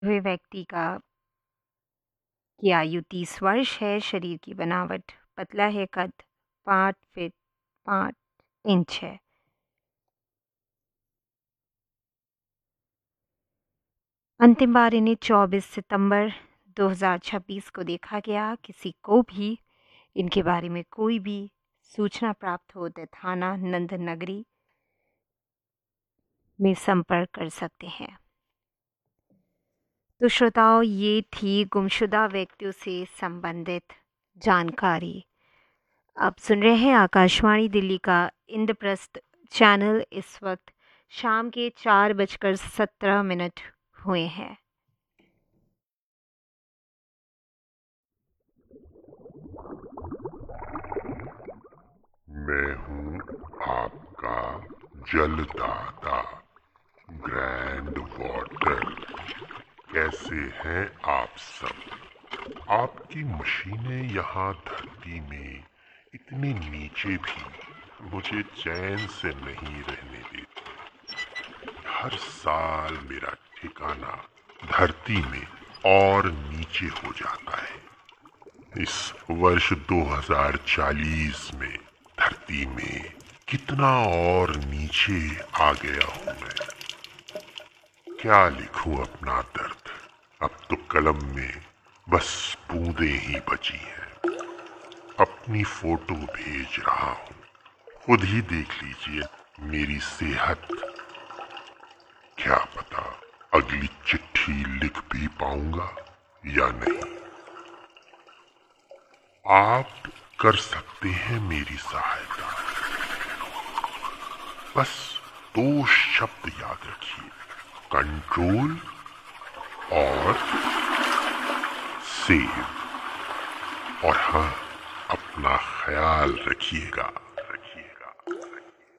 हुए व्यक्ति की आयु 30 वर्ष है। शरीर की बनावट पतला है। कद 5 फीट 5 इंच है। अंतिम बार इन्हें 24 सितंबर 2026 को देखा गया। किसी को भी इनके बारे में कोई भी सूचना प्राप्त हो तो थाना नंद नगरी में संपर्क कर सकते हैं। तो श्रोताओं, ये थी गुमशुदा व्यक्तियों से संबंधित जानकारी। आप सुन रहे हैं आकाशवाणी दिल्ली का इंद्रप्रस्थ चैनल। इस वक्त शाम के 4:17 हुए हैं। मैं हूँ आपका जलदाता ग्रैंड वाटर। कैसे हैं आप सब? आपकी मशीनें यहाँ धरती में इतने नीचे भी मुझे चैन से नहीं रहने देती। हर साल मेरा ठिकाना धरती में और नीचे हो जाता है। इस वर्ष 2040 में धरती में कितना और नीचे आ गया हूं मैं। क्या लिखूं अपना दर्द? अब तो कलम में बस बूंदें ही बची हैं। अपनी फोटो भेज रहा हूं, खुद ही देख लीजिए मेरी सेहत। क्या पता अगली चिट्ठी लिख भी पाऊंगा या नहीं। आप कर सकते हैं मेरी सहायता। बस 2 शब्द याद रखिए, कंट्रोल और सेव। और हाँ, अपना ख्याल रखिएगा।